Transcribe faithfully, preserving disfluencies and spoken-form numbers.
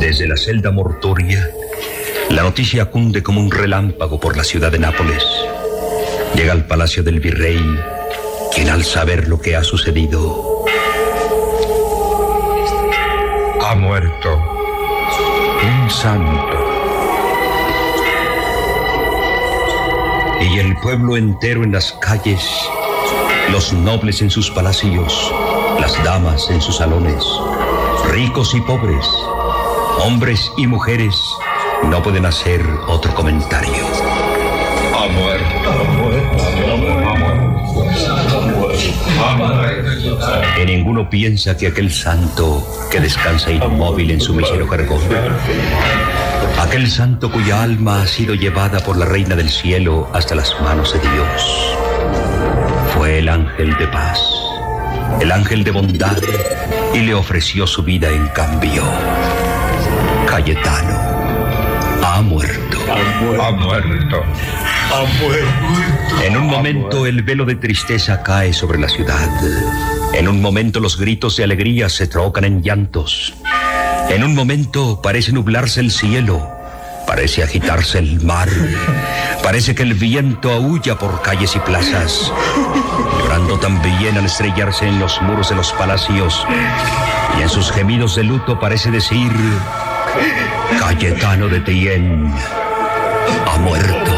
Desde la celda mortuoria, la noticia cunde como un relámpago por la ciudad de Nápoles. Llega al palacio del virrey, quien al saber lo que ha sucedido... Ha muerto un santo. Y el pueblo entero en las calles, los nobles en sus palacios, las damas en sus salones, ricos y pobres, hombres y mujeres, no pueden hacer otro comentario. Ha muerto, ha muerto, ha muerto, ha muerto. Y ninguno piensa que aquel santo que descansa inmóvil en su mísero jergón, aquel santo cuya alma ha sido llevada por la reina del cielo hasta las manos de Dios, fue el ángel de paz, el ángel de bondad, y le ofreció su vida en cambio. Cayetano ha muerto. Ha muerto. Ha muerto. Ha muerto. En un momento el velo de tristeza cae sobre la ciudad. En un momento los gritos de alegría se trocan en llantos. En un momento parece nublarse el cielo. Parece agitarse el mar. Parece que el viento aúlla por calles y plazas, llorando también al estrellarse en los muros de los palacios. Y en sus gemidos de luto parece decir: Cayetano de Thiene ha muerto.